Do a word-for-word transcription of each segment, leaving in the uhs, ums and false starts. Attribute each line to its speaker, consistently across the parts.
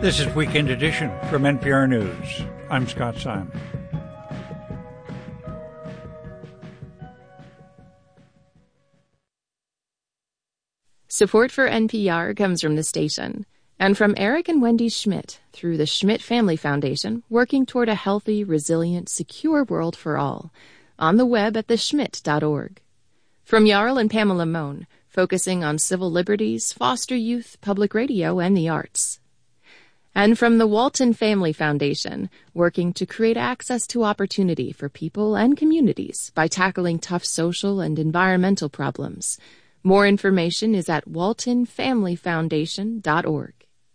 Speaker 1: This is Weekend Edition from N P R News. I'm Scott Simon.
Speaker 2: Support for N P R comes from the station and from Eric and Wendy Schmidt through the Schmidt Family Foundation, working toward a healthy, resilient, secure world for all. On the web at the schmidt dot org. From Jarl and Pamela Mohn, focusing on civil liberties, foster youth, public radio, and the arts. And from the Walton Family Foundation, working to create access to opportunity for people and communities by tackling tough social and environmental problems. More information is at walton family foundation dot org.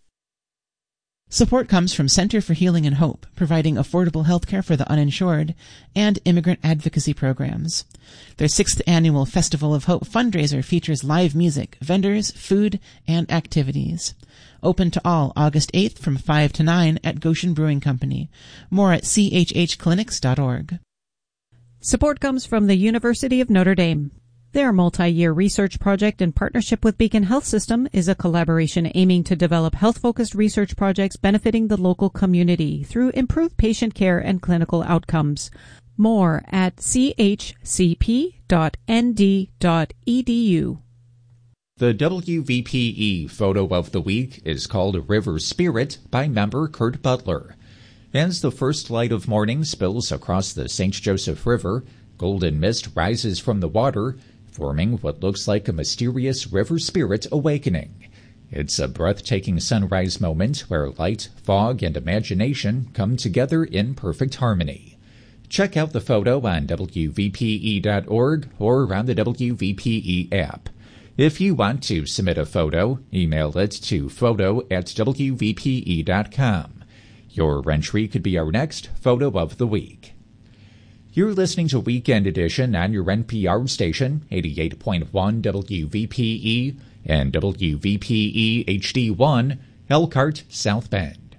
Speaker 3: Support comes from Center for Healing and Hope, providing affordable health care for the uninsured, and immigrant advocacy programs. Their sixth annual Festival of Hope fundraiser features live music, vendors, food, and activities. Open to all August eighth from five to nine at Goshen Brewing Company. More at c h h clinics dot org.
Speaker 4: Support comes from the University of Notre Dame. Their multi-year research project in partnership with Beacon Health System is a collaboration aiming to develop health-focused research projects benefiting the local community through improved patient care and clinical outcomes. More at c h c p dot n d dot e d u.
Speaker 5: The W V P E photo of the week is called River Spirit by member Kurt Butler. As the first light of morning spills across the Saint Joseph River, golden mist rises from the water, forming what looks like a mysterious river spirit awakening. It's a breathtaking sunrise moment where light, fog, and imagination come together in perfect harmony. Check out the photo on W V P E dot org or on the W V P E app. If you want to submit a photo, email it to photo at W V P E dot com. Your entry could be our next photo of the week. You're listening to Weekend Edition on your N P R station, eighty-eight point one W V P E and W V P E H D one, Elkhart, South Bend.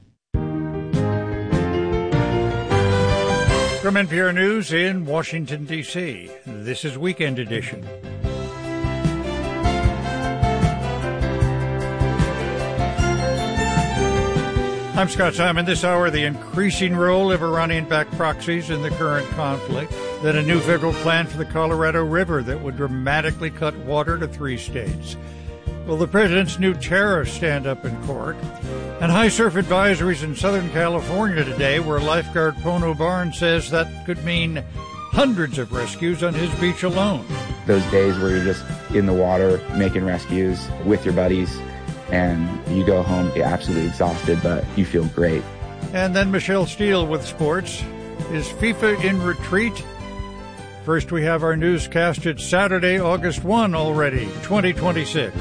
Speaker 1: From N P R News in Washington, D C, this is Weekend Edition. I'm Scott Simon. This hour, the increasing role of Iranian-backed proxies in the current conflict, then a new federal plan for the Colorado River that would dramatically cut water to three states. Will the president's new tariffs stand up in court? And high surf advisories in Southern California today, where lifeguard Pono Barnes says that could mean hundreds of rescues on his beach alone.
Speaker 6: Those days where you're just in the water making rescues with your buddies, and you go home absolutely exhausted, but you feel great.
Speaker 1: And then Michelle Steele with sports. Is FIFA in retreat? First, we have our newscast. It's Saturday, August first already, twenty twenty-six.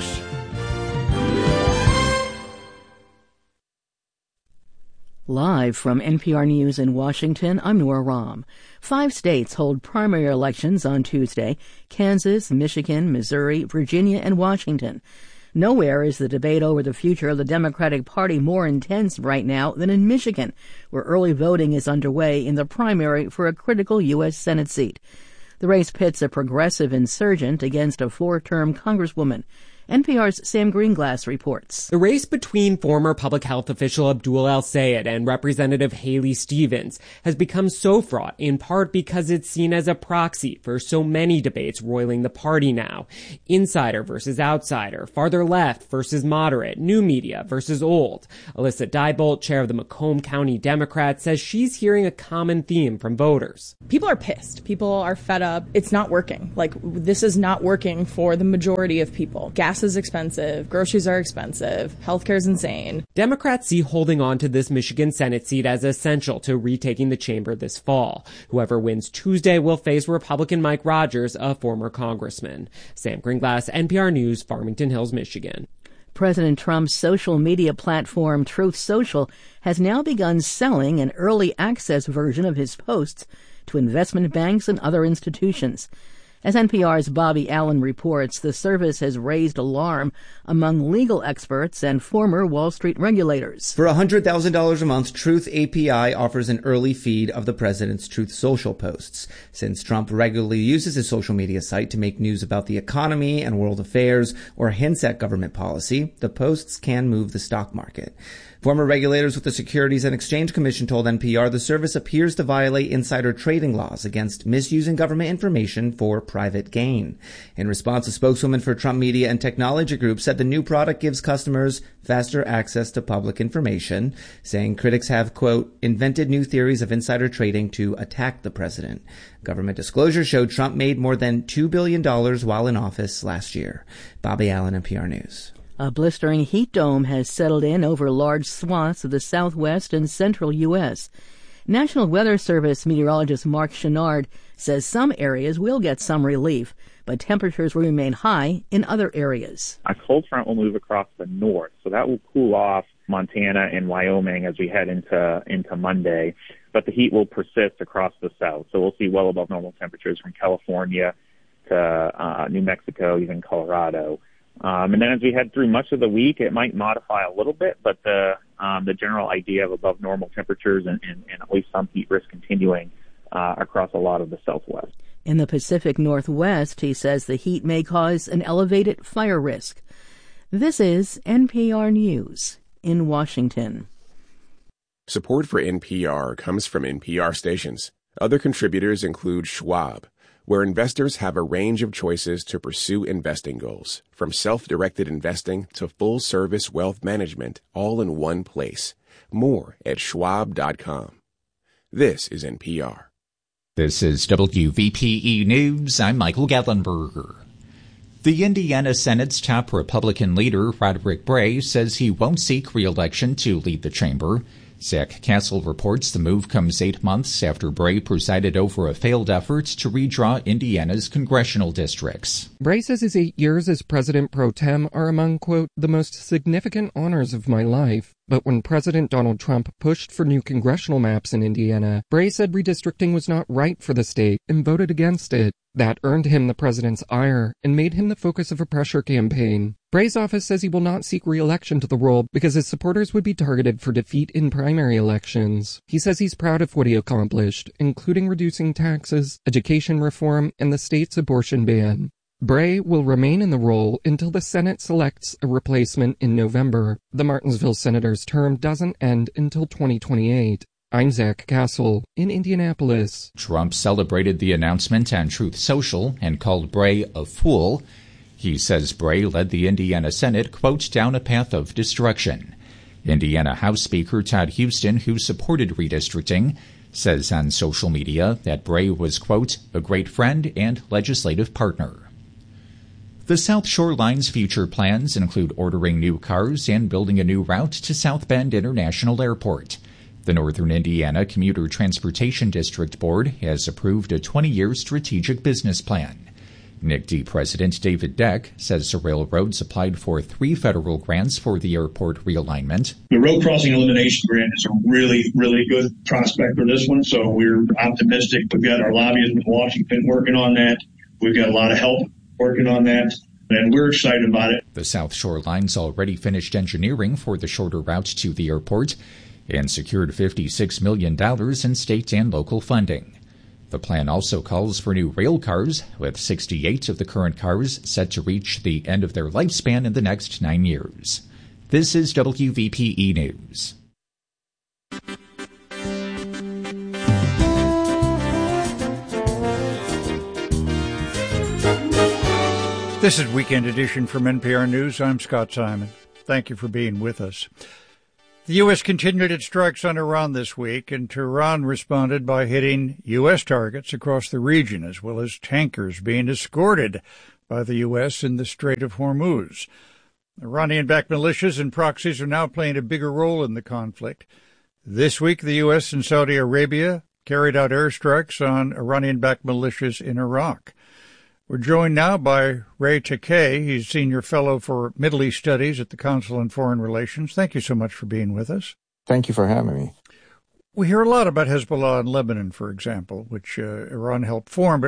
Speaker 7: Live from N P R News in Washington, I'm Nora Rahm. Five states hold primary elections on Tuesday: Kansas, Michigan, Missouri, Virginia, and Washington. Nowhere is the debate over the future of the Democratic Party more intense right now than in Michigan, where early voting is underway in the primary for a critical U S Senate seat. The race pits a progressive insurgent against a four-term congresswoman. N P R's Sam Greenglass reports.
Speaker 8: The race between former public health official Abdul El-Sayed and Representative Haley Stevens has become so fraught, in part because it's seen as a proxy for so many debates roiling the party now. Insider versus outsider, farther left versus moderate, new media versus old. Alyssa Diebolt, chair of the Macomb County Democrats, says she's hearing a common theme from voters.
Speaker 9: People are pissed. People are fed up. It's not working. Like, this is not working for the majority of people. Gas is expensive, groceries are expensive, healthcare is insane.
Speaker 8: Democrats see holding on to this Michigan Senate seat as essential to retaking the chamber this fall. Whoever wins Tuesday will face Republican Mike Rogers, a former congressman. Sam Greenglass, N P R News, Farmington Hills, Michigan.
Speaker 7: President Trump's social media platform Truth Social has now begun selling an early access version of his posts to investment banks and other institutions. As N P R's Bobby Allen reports, the service has raised alarm among legal experts and former Wall Street regulators.
Speaker 10: For one hundred thousand dollars a month, Truth A P I offers an early feed of the president's Truth Social posts. Since Trump regularly uses his social media site to make news about the economy and world affairs or hints at government policy, the posts can move the stock market. Former regulators with the Securities and Exchange Commission told N P R the service appears to violate insider trading laws against misusing government information for private gain. In response, a spokeswoman for Trump Media and Technology Group said the new product gives customers faster access to public information, saying critics have, quote, invented new theories of insider trading to attack the president. Government disclosure showed Trump made more than two billion dollars while in office last year. Bobby Allen, N P R News.
Speaker 7: A blistering heat dome has settled in over large swaths of the southwest and central U S. National Weather Service meteorologist Mark Chenard says some areas will get some relief, but temperatures will remain high in other areas.
Speaker 11: A cold front will move across the north, so that will cool off Montana and Wyoming as we head into into Monday, but the heat will persist across the south. So we'll see well above normal temperatures from California to uh, New Mexico, even Colorado. Um, and then as we head through much of the week, it might modify a little bit, but the um, the general idea of above normal temperatures and, and, and at least some heat risk continuing uh, across a lot of the southwest.
Speaker 7: In the Pacific Northwest, he says the heat may cause an elevated fire risk. This is N P R News in Washington.
Speaker 12: Support for N P R comes from N P R stations. Other contributors include Schwab, where investors have a range of choices to pursue investing goals, from self-directed investing to full-service wealth management, all in one place. More at schwab dot com. This is N P R.
Speaker 5: This is W V P E News. I'm Michael Gallenberger. The Indiana Senate's top Republican leader, Roderick Bray, says he won't seek re-election to lead the chamber. Zach Castle reports the move comes eight months after Bray presided over a failed effort to redraw Indiana's congressional districts.
Speaker 13: Bray says his eight years as president pro tem are among, quote, the most significant honors of my life. But when President Donald Trump pushed for new congressional maps in Indiana, Bray said redistricting was not right for the state and voted against it. That earned him the president's ire and made him the focus of a pressure campaign. Bray's office says he will not seek re-election to the role because his supporters would be targeted for defeat in primary elections. He says he's proud of what he accomplished, including reducing taxes, education reform, and the state's abortion ban. Bray will remain in the role until the Senate selects a replacement in November. The Martinsville senator's term doesn't end until twenty twenty-eight. I'm Zach Castle in Indianapolis.
Speaker 5: Trump celebrated the announcement on Truth Social and called Bray a fool. He says Bray led the Indiana Senate, quote, down a path of destruction. Indiana House Speaker Todd Houston, who supported redistricting, says on social media that Bray was, quote, a great friend and legislative partner. The South Shore Line's future plans include ordering new cars and building a new route to South Bend International Airport. The Northern Indiana Commuter Transportation District Board has approved a twenty-year strategic business plan. N I C D President David Deck says the railroads applied for three federal grants for the airport realignment.
Speaker 14: The road crossing elimination grant is a really, really good prospect for this one, so we're optimistic. We've got our lobbyists in Washington working on that. We've got a lot of help working on that, and we're excited about it.
Speaker 5: The South Shore Line's already finished engineering for the shorter route to the airport and secured fifty-six million dollars in state and local funding. The plan also calls for new rail cars, with sixty-eight of the current cars set to reach the end of their lifespan in the next nine years. This is W V P E News.
Speaker 1: This is Weekend Edition from N P R News. I'm Scott Simon. Thank you for being with us. The U S continued its strikes on Iran this week, and Tehran responded by hitting U S targets across the region, as well as tankers being escorted by the U S in the Strait of Hormuz. Iranian-backed militias and proxies are now playing a bigger role in the conflict. This week, the U S and Saudi Arabia carried out airstrikes on Iranian-backed militias in Iraq. We're joined now by Ray Takei. He's Senior Fellow for Middle East Studies at the Council on Foreign Relations. Thank you so much for being with us.
Speaker 15: Thank you for having me.
Speaker 1: We hear a lot about Hezbollah in Lebanon, for example, which uh, Iran helped form, but